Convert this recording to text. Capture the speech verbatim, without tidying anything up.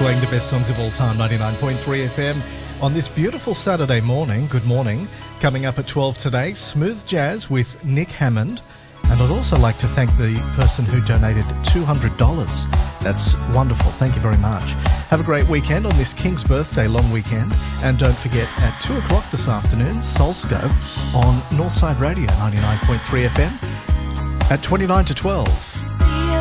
playing the best songs of all time, ninety-nine point three F M. On this beautiful Saturday morning, good morning. Coming up at twelve today, Smooth Jazz with Nick Hammond. And I'd also like to thank the person who donated two hundred dollars. That's wonderful. Thank you very much. Have a great weekend on this King's Birthday long weekend. And don't forget, at two o'clock this afternoon, Soulscope on Northside Radio, ninety-nine point three F M, at twenty-nine to twelve.